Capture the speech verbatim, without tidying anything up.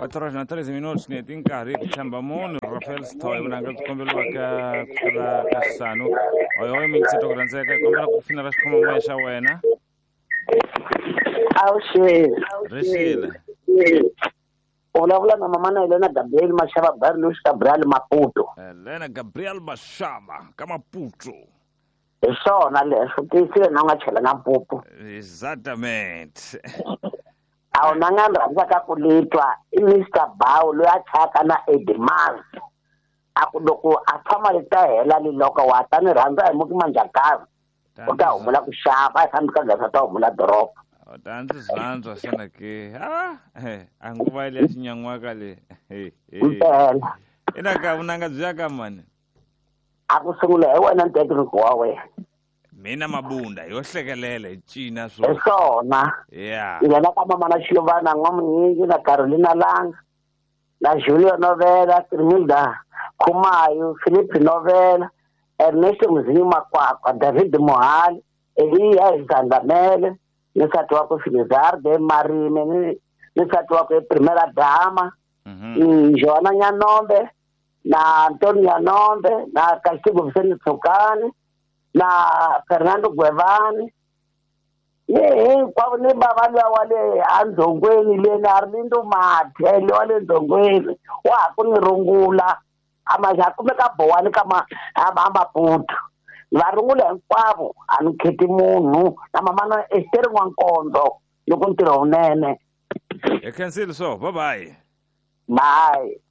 quattro horas na treze minutos ni tinkarhi ku tshemba munhu Rafael Sithoyo vunanga byi kombeliwa ka ka ka xisanu oyo mingitseto ku rhandzeka hi kombela ku finala xikhoma moya xa wena a wu xele rixile u vulavula na mamana Helena Gabriel Mashava Barlos Gabriel Maputo Helena Gabriel Mashava ka Maputo hi swona leswo tisile na nga chela na mpupu exactamente a wu na nga rhandza ka ku litwa i mister Bao loyi a chaka na Edmas a ku loko a tshama li ta hela li loko wa ta ni rhandza hi muki manjakari u ta humula ku xava a tshami ka gasa ta humula doroba ta ndzi zvandzwa xana ke a a nguva ile ya xinyangwaka le mpela i na ka vunanga byi ya ka mani a ku sungula hi wena ntekiniko wa wena mina mabunda yo hlekelela hi cina swo hi swona ya nghena ka mamana Xiluvana N'wamunyingi na Carolina Langa na Julio Novela Trimilda Khumayo Philip Novela Ernesto Muzinyi Makwakwa David Mohali Eliya Zandamele nisati wako Filizarde Marime nisati wako Primera Dama Joana Nyanombe na Antonio Nyanombe na Kashigo Vicente Tsukani na Fernando Guevani ye kwa ni baba wale anzongweni le Arlindo Mathe le wale nzongweni wa kunirungula amaja kumeka bowani kama amaputo varungula hinkwavo a ni kheti munhu na mamana Esther Nwankondo loko ntirho unene hi khensile so bye bye bye